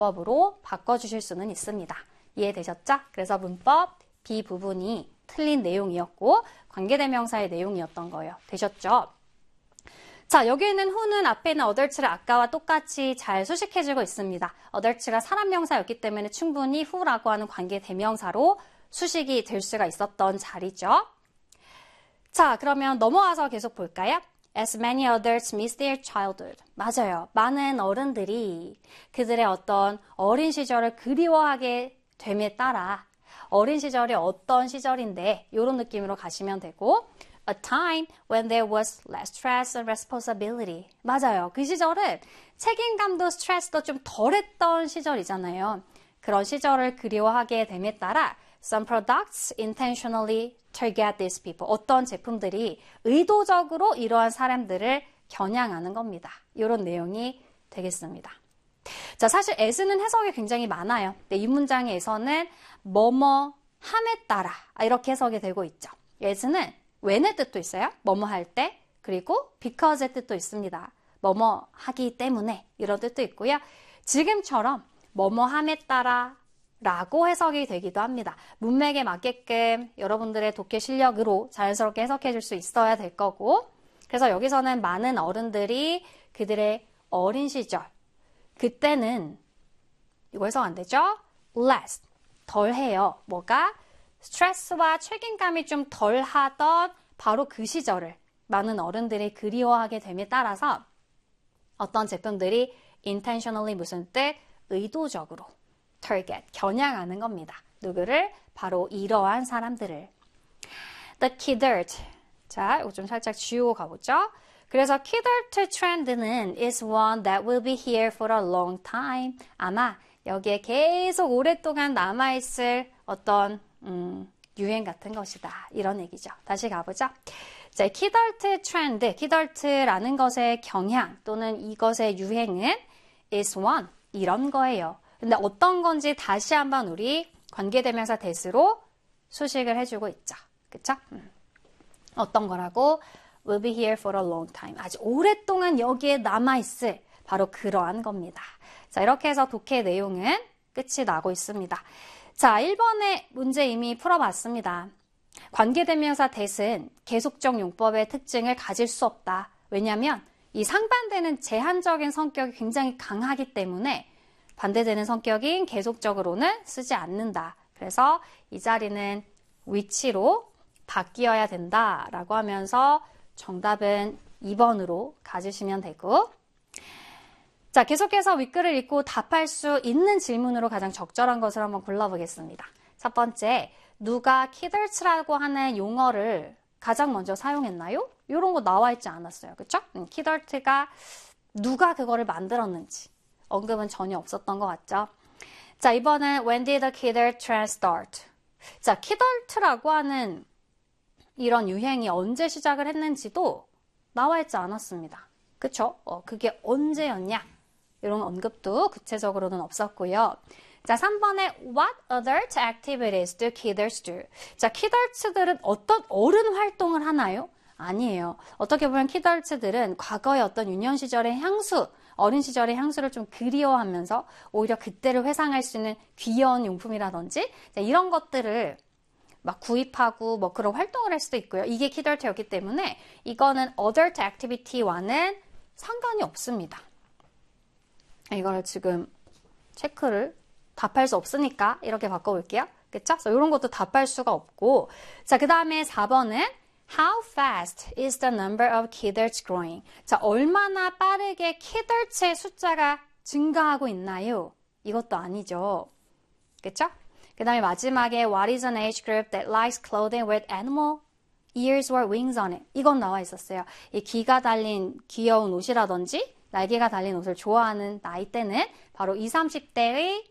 문법으로 바꿔주실 수는 있습니다. 이해되셨죠? 그래서 문법 B 부분이 틀린 내용이었고 관계대명사의 내용이었던 거예요. 되셨죠? 자, 여기 있는 who는 앞에 있는 adult를 아까와 똑같이 잘 수식해주고 있습니다. adult가 사람 명사였기 때문에 충분히 who라고 하는 관계대명사로 수식이 될 수가 있었던 자리죠. 자, 그러면 넘어와서 계속 볼까요? As many adults miss their childhood. 맞아요. 많은 어른들이 그들의 어떤 어린 시절을 그리워하게 됨에 따라 어린 시절이 어떤 시절인데 이런 느낌으로 가시면 되고 A time when there was less stress and responsibility. 맞아요. 그 시절은 책임감도 스트레스도 좀 덜했던 시절이잖아요. 그런 시절을 그리워하게 됨에 따라 Some products intentionally target these people. 어떤 제품들이 의도적으로 이러한 사람들을 겨냥하는 겁니다. 이런 내용이 되겠습니다. 자, 사실 as는 해석이 굉장히 많아요. 근데 이 문장에서는 뭐뭐 함에 따라 이렇게 해석이 되고 있죠. as는 when의 뜻도 있어요. 뭐뭐 할 때. 그리고 because의 뜻도 있습니다. 뭐뭐 하기 때문에 이런 뜻도 있고요. 지금처럼 뭐뭐 함에 따라 라고 해석이 되기도 합니다. 문맥에 맞게끔 여러분들의 독해 실력으로 자연스럽게 해석해 줄 수 있어야 될 거고 그래서 여기서는 많은 어른들이 그들의 어린 시절 그때는 이거 해석 안 되죠? less 덜해요. 뭐가? 스트레스와 책임감이 좀 덜하던 바로 그 시절을 많은 어른들이 그리워하게 됨에 따라서 어떤 제품들이 intentionally 무슨 뜻? 의도적으로 target, 겨냥하는 겁니다. 누구를? 바로 이러한 사람들을. The keydirt. 자, 이거 좀 살짝 지우고 가보죠. 그래서 keydirt 트렌드는 is one that will be here for a long time. 아마 여기에 계속 오랫동안 남아있을 어떤 유행 같은 것이다. 이런 얘기죠. 다시 가보죠. 자, keydirt 트렌드, keydirt라는 것의 경향 또는 이것의 유행은 is one. 이런 거예요. 근데 어떤 건지 다시 한번 우리 관계대명사 that으로 수식을 해주고 있죠. 그쵸? 어떤 거라고? Will be here for a long time. 아주 오랫동안 여기에 남아있을 바로 그러한 겁니다. 자, 이렇게 해서 독해 내용은 끝이 나고 있습니다. 자, 1번의 문제 이미 풀어봤습니다. 관계대명사 that은 계속적 용법의 특징을 가질 수 없다. 왜냐하면 이 상반되는 제한적인 성격이 굉장히 강하기 때문에 반대되는 성격인 계속적으로는 쓰지 않는다. 그래서 이 자리는 위치로 바뀌어야 된다라고 하면서 정답은 2번으로 가주시면 되고 자, 계속해서 윗글을 읽고 답할 수 있는 질문으로 가장 적절한 것을 한번 골라보겠습니다. 첫 번째, 누가 keydirt라고 하는 용어를 가장 먼저 사용했나요? 이런 거 나와 있지 않았어요. 그쵸? keydirt가 누가 그거를 만들었는지 언급은 전혀 없었던 것 같죠? 자, 이번은 When did the keydirt trend start? 자, keydirt라고 하는 이런 유행이 언제 시작을 했는지도 나와 있지 않았습니다. 그쵸? 그게 언제였냐? 이런 언급도 구체적으로는 없었고요. 자, 3번에 What other activities do keydirts do? 자, keydirts들은 어떤 어른 활동을 하나요? 아니에요. 어떻게 보면 keydirts들은 과거의 어떤 유년 시절의 향수, 어린 시절의 향수를 좀 그리워하면서 오히려 그때를 회상할 수 있는 귀여운 용품이라든지 이런 것들을 막 구입하고 뭐 그런 활동을 할 수도 있고요. 이게 keydirt였기 때문에 이거는 adult activity와는 상관이 없습니다. 이걸 지금 체크를 답할 수 없으니까 이렇게 바꿔볼게요. 그쵸? 그래서 이런 것도 답할 수가 없고 자, 그 다음에 4번은 How fast is the number of keydirts growing? 자, 얼마나 빠르게 keydirts의 숫자가 증가하고 있나요? 이것도 아니죠. 그쵸? 그 다음에 마지막에 What is an age group that likes clothing with animal ears or wings on it? 이건 나와 있었어요. 이 귀가 달린 귀여운 옷이라든지 날개가 달린 옷을 좋아하는 나이대는 바로 20, 30대의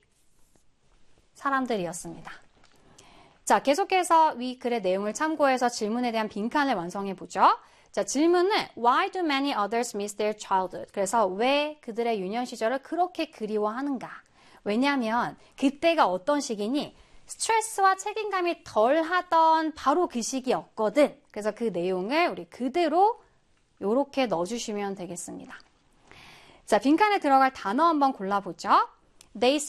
사람들이었습니다. 자, 계속해서 위 글의 내용을 참고해서 질문에 대한 빈칸을 완성해 보죠. 자, 질문은 Why do many others miss their childhood? 그래서 왜 그들의 유년 시절을 그렇게 그리워하는가? 왜냐하면 그때가 어떤 시기니 스트레스와 책임감이 덜하던 바로 그 시기였거든. 그래서 그 내용을 우리 그대로 이렇게 넣어주시면 되겠습니다. 자, 빈칸에 들어갈 단어 한번 골라보죠. They